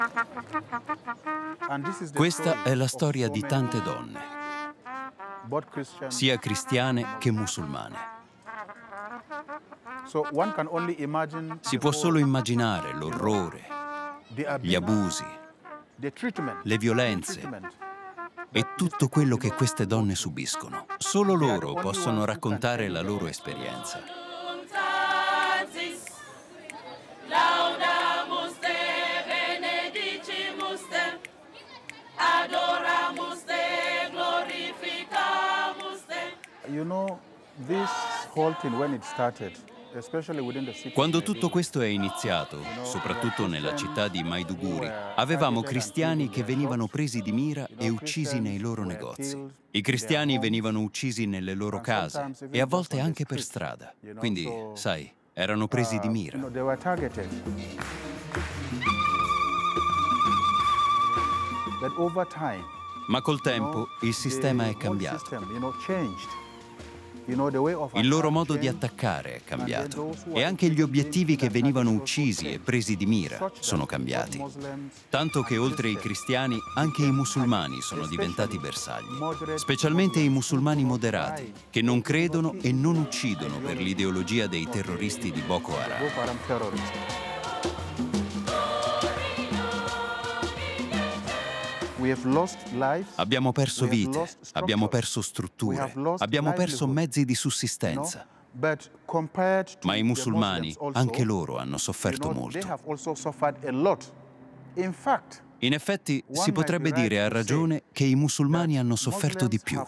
Questa è la storia di tante donne, sia cristiane che musulmane. Si può solo immaginare l'orrore, gli abusi, le violenze e tutto quello che queste donne subiscono. Solo loro possono raccontare la loro esperienza. Quando tutto questo è iniziato, soprattutto nella città di Maiduguri, avevamo cristiani che venivano presi di mira e uccisi nei loro negozi. I cristiani venivano uccisi nelle loro case e a volte anche per strada. Quindi, sai, erano presi di mira. Ma col tempo il sistema è cambiato. Il loro modo di attaccare è cambiato e anche gli obiettivi che venivano uccisi e presi di mira sono cambiati. Tanto che oltre ai cristiani anche i musulmani sono diventati bersagli, specialmente i musulmani moderati, che non credono e non uccidono per l'ideologia dei terroristi di Boko Haram. Abbiamo perso vite, abbiamo perso strutture, abbiamo perso mezzi di sussistenza. Ma i musulmani, anche loro, hanno sofferto molto. In effetti, si potrebbe dire a ragione che i musulmani hanno sofferto di più.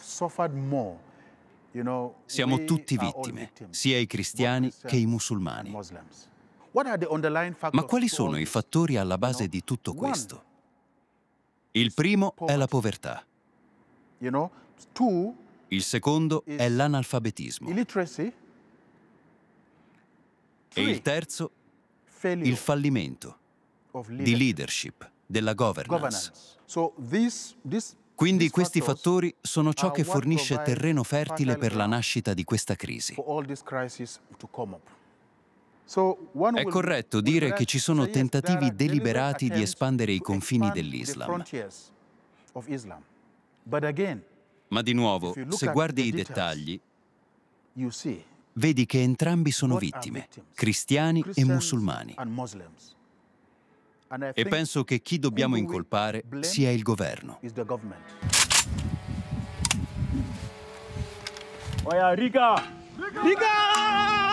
Siamo tutti vittime, sia i cristiani che i musulmani. Ma quali sono i fattori alla base di tutto questo? Il primo è la povertà. Il secondo è l'analfabetismo. E il terzo, il fallimento di leadership, della governance. Quindi questi fattori sono ciò che fornisce terreno fertile per la nascita di questa crisi. È corretto dire che ci sono tentativi deliberati di espandere i confini dell'Islam. Ma di nuovo, se guardi i dettagli, vedi che entrambi sono vittime, cristiani e musulmani. E penso che chi dobbiamo incolpare sia il governo. Riga! Riga!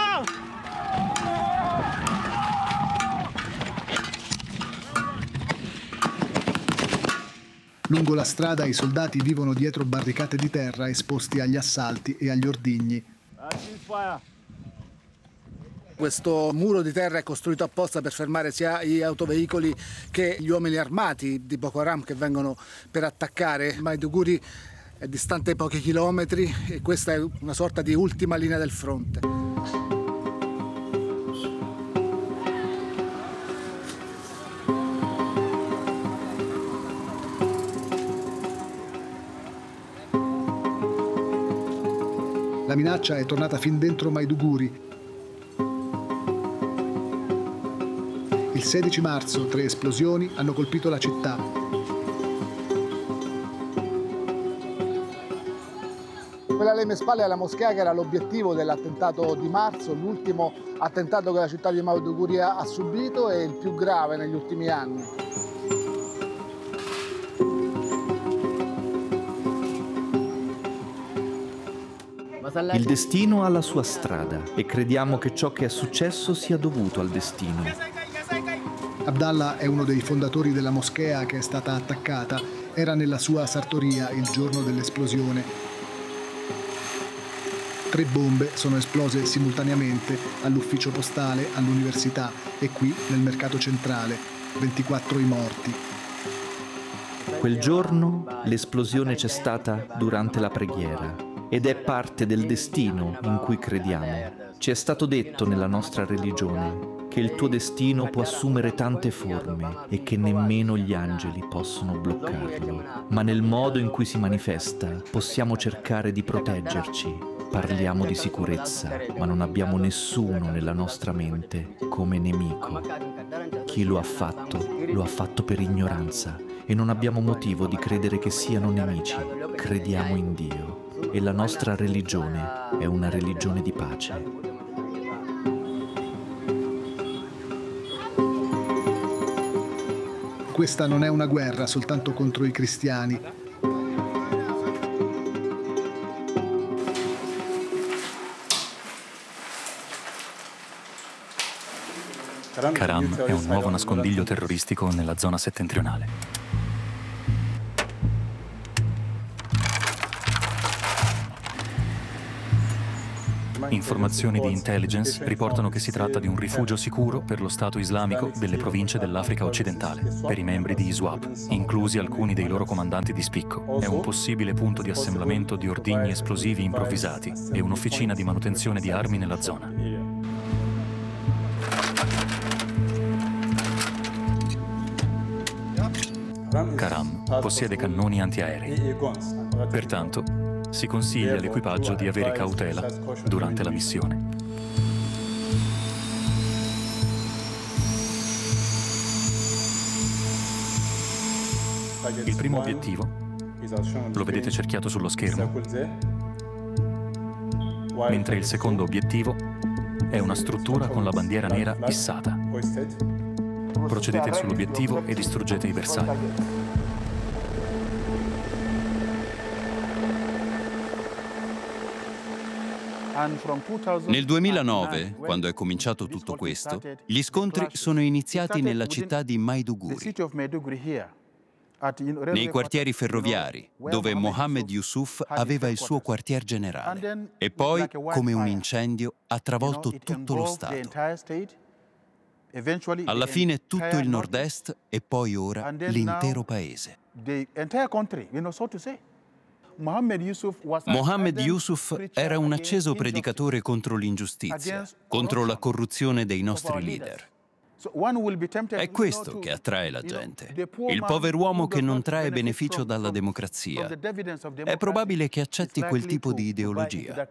Lungo la strada i soldati vivono dietro barricate di terra esposti agli assalti e agli ordigni. Questo muro di terra è costruito apposta per fermare sia gli autoveicoli che gli uomini armati di Boko Haram che vengono per attaccare. Maiduguri è distante pochi chilometri e questa è una sorta di ultima linea del fronte. La minaccia è tornata fin dentro Maiduguri. Il 16 marzo 3 esplosioni hanno colpito la città. Quella alle mie spalle è la moschea che era l'obiettivo dell'attentato di marzo, l'ultimo attentato che la città di Maiduguri ha subito e il più grave negli ultimi anni. Il destino ha la sua strada e crediamo che ciò che è successo sia dovuto al destino. Abdallah è uno dei fondatori della moschea che è stata attaccata. Era nella sua sartoria il giorno dell'esplosione. 3 bombe sono esplose simultaneamente all'ufficio postale, all'università e qui nel mercato centrale. 24 i morti. Quel giorno l'esplosione c'è stata durante la preghiera. Ed è parte del destino in cui crediamo. Ci è stato detto nella nostra religione che il tuo destino può assumere tante forme e che nemmeno gli angeli possono bloccarlo. Ma nel modo in cui si manifesta possiamo cercare di proteggerci. Parliamo di sicurezza, ma non abbiamo nessuno nella nostra mente come nemico. Chi lo ha fatto per ignoranza e non abbiamo motivo di credere che siano nemici. Crediamo in Dio e la nostra religione è una religione di pace. Questa non è una guerra soltanto contro i cristiani. Qaram è un nuovo nascondiglio terroristico nella zona settentrionale. Informazioni di intelligence riportano che si tratta di un rifugio sicuro per lo Stato islamico delle province dell'Africa occidentale, per i membri di ISWAP, inclusi alcuni dei loro comandanti di spicco. È un possibile punto di assemblamento di ordigni esplosivi improvvisati e un'officina di manutenzione di armi nella zona. Qaram possiede cannoni antiaerei. Pertanto, si consiglia all'equipaggio di avere cautela durante la missione. Il primo obiettivo lo vedete cerchiato sullo schermo, mentre il secondo obiettivo è una struttura con la bandiera nera issata. Procedete sull'obiettivo e distruggete i bersagli. Nel 2009, quando è cominciato tutto questo, gli scontri sono iniziati nella città di Maiduguri, nei quartieri ferroviari, dove Mohammed Yusuf aveva il suo quartier generale. E poi, come un incendio, ha travolto tutto lo Stato. Alla fine tutto il nord-est e poi ora l'intero paese. Mohammed Yusuf era un acceso predicatore contro l'ingiustizia, contro la corruzione dei nostri leader. È questo che attrae la gente. Il pover'uomo che non trae beneficio dalla democrazia. È probabile che accetti quel tipo di ideologia.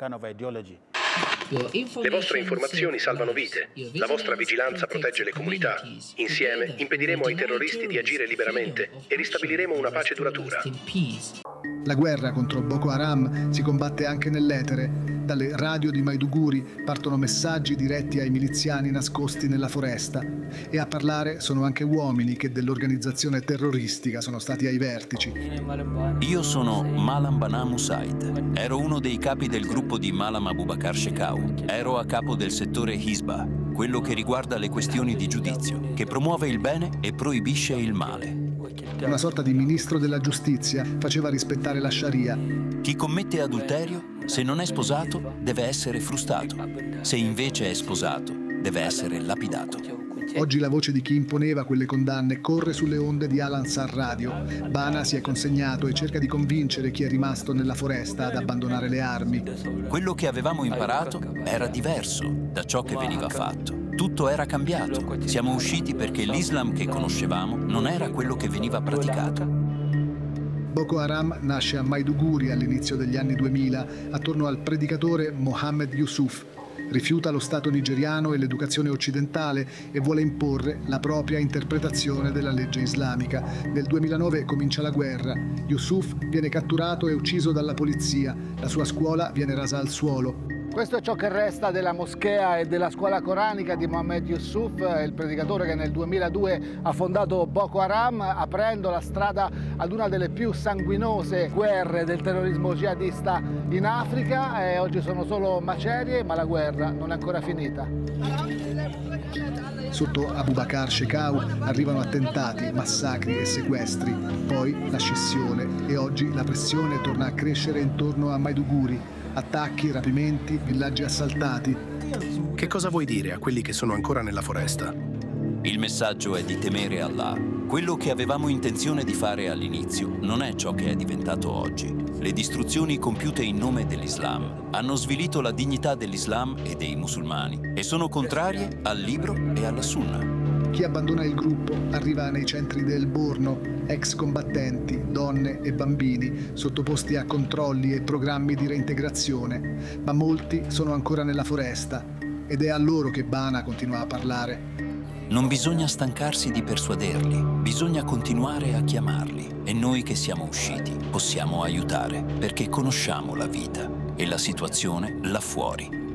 Le vostre informazioni salvano vite, la vostra vigilanza protegge le comunità. Insieme impediremo ai terroristi di agire liberamente e ristabiliremo una pace duratura. La guerra contro Boko Haram si combatte anche nell'etere. Dalle radio di Maiduguri partono messaggi diretti ai miliziani nascosti nella foresta. E a parlare sono anche uomini che dell'organizzazione terroristica sono stati ai vertici. Io sono Malam Banam Usaid. Ero uno dei capi del gruppo di Malam Abubakar Shekau. Ero a capo del settore Hizbah, quello che riguarda le questioni di giudizio, che promuove il bene e proibisce il male. Una sorta di ministro della giustizia, faceva rispettare la Sharia. Chi commette adulterio, se non è sposato, deve essere frustato. Se invece è sposato, deve essere lapidato. Oggi la voce di chi imponeva quelle condanne corre sulle onde di Al-Ansar Radio. Bana si è consegnato e cerca di convincere chi è rimasto nella foresta ad abbandonare le armi. Quello che avevamo imparato era diverso da ciò che veniva fatto. Tutto era cambiato. Siamo usciti perché l'Islam che conoscevamo non era quello che veniva praticato. Boko Haram nasce a Maiduguri all'inizio degli anni 2000 attorno al predicatore Mohammed Yusuf. Rifiuta lo Stato nigeriano e l'educazione occidentale e vuole imporre la propria interpretazione della legge islamica. Nel 2009 comincia la guerra. Yusuf viene catturato e ucciso dalla polizia. La sua scuola viene rasa al suolo. Questo è ciò che resta della moschea e della scuola coranica di Mohammed Yusuf, il predicatore che nel 2002 ha fondato Boko Haram, aprendo la strada ad una delle più sanguinose guerre del terrorismo jihadista in Africa. E oggi sono solo macerie, ma la guerra non è ancora finita. Sotto Abubakar Shekau arrivano attentati, massacri e sequestri, poi la scissione e oggi la pressione torna a crescere intorno a Maiduguri. Attacchi, rapimenti, villaggi assaltati. Che cosa vuoi dire a quelli che sono ancora nella foresta? Il messaggio è di temere Allah. Quello che avevamo intenzione di fare all'inizio non è ciò che è diventato oggi. Le distruzioni compiute in nome dell'Islam hanno svilito la dignità dell'Islam e dei musulmani e sono contrarie al libro e alla sunna. Chi abbandona il gruppo arriva nei centri del Borno, ex combattenti, donne e bambini, sottoposti a controlli e programmi di reintegrazione, ma molti sono ancora nella foresta ed è a loro che Bana continua a parlare. Non bisogna stancarsi di persuaderli, bisogna continuare a chiamarli. E noi che siamo usciti possiamo aiutare, perché conosciamo la vita e la situazione là fuori.